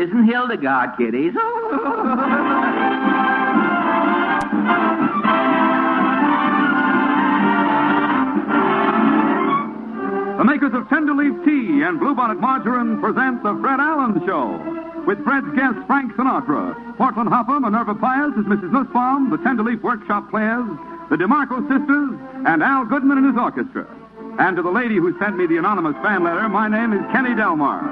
isn't Hildegard, kiddies. The makers of Tenderleaf Tea and Bluebonnet Margarine present The Fred Allen Show. With Fred's guest, Frank Sinatra, Portland Hopper, Minerva Pius as Mrs. Nussbaum, the Tenderleaf Workshop Players, the DeMarco Sisters, and Al Goodman and his orchestra. And to the lady who sent me the anonymous fan letter, my name is Kenny Delmar.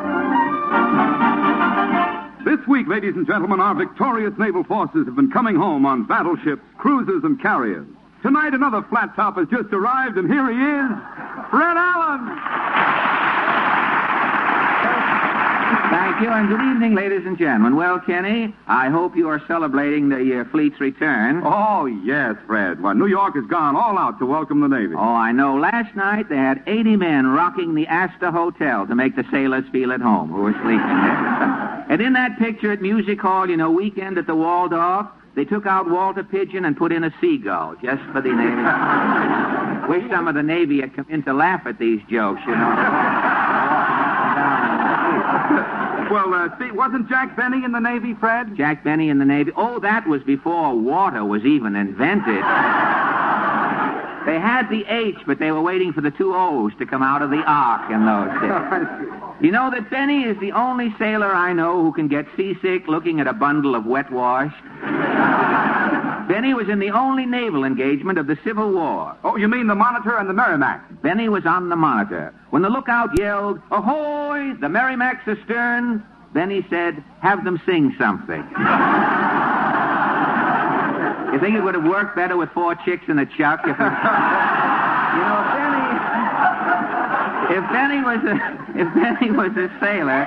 This week, ladies and gentlemen, our victorious naval forces have been coming home on battleships, cruisers, and carriers. Tonight, another flat top has just arrived, and here he is, Fred Allen. Thank you, and good evening, ladies and gentlemen. Well, Kenny, I hope you are celebrating the fleet's return. Oh, yes, Fred. Well, New York has gone all out to welcome the Navy. Oh, I know. Last night, they had 80 men rocking the Astor Hotel to make the sailors feel at home who were sleeping there. And in that picture at Music Hall, Weekend at the Waldorf, they took out Walter Pigeon and put in a seagull just for the Navy. Wish some of the Navy had come in to laugh at these jokes, Well, see, wasn't Jack Benny in the Navy, Fred? Jack Benny in the Navy? Oh, that was before water was even invented. They had the H, but they were waiting for the two O's to come out of the Ark in those days. You know that Benny is the only sailor I know who can get seasick looking at a bundle of wet wash? Benny was in the only naval engagement of the Civil War. Oh, you mean the Monitor and the Merrimack? Benny was on the Monitor. When the lookout yelled, "Ahoy! The Merrimack's astern," Benny said, "Have them sing something." You think it would have worked better with 4 chicks and a chuck? If Benny was a sailor.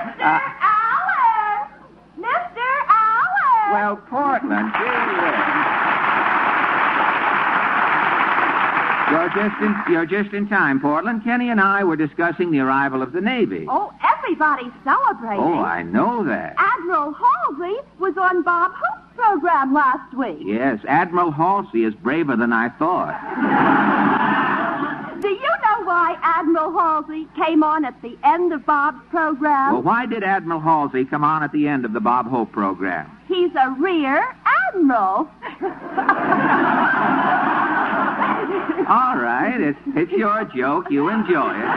Mr. Allen! Well, Portland, You're just in time, Portland. Kenny and I were discussing the arrival of the Navy. Oh, everybody's celebrating. Oh, I know that. Admiral Halsey was on Bob Hope's program last week. Yes, Admiral Halsey is braver than I thought. Do you know why Admiral Halsey came on at the end of Bob's program? Well, why did Admiral Halsey come on at the end of the Bob Hope program? He's a rear admiral. All right, it's your joke. You enjoy it.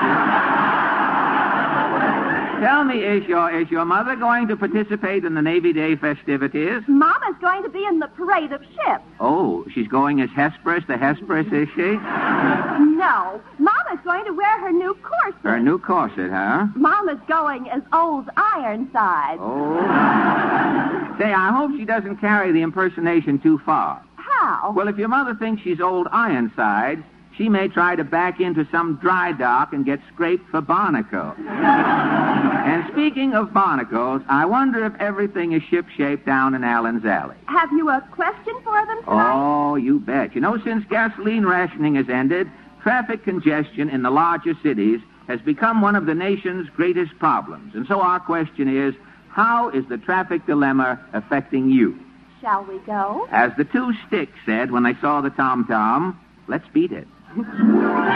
Tell me, is your mother going to participate in the Navy Day festivities? Mama's going to be in the parade of ships. Oh, she's going as Hesperus the Hesperus, is she? No, Mama's going to wear her new corset. Her new corset, huh? Mama's going as Old Ironside. Oh. Say, I hope she doesn't carry the impersonation too far. How? Well, if your mother thinks she's Old Ironsides, she may try to back into some dry dock and get scraped for barnacle. And speaking of barnacles, I wonder if everything is shipshape down in Allen's Alley. Have you a question for them tonight? Oh, you bet. Since gasoline rationing has ended, traffic congestion in the larger cities has become one of the nation's greatest problems. And so our question is, how is the traffic dilemma affecting you? Shall we go? As the two Sticks said when they saw the tom-tom, let's beat it.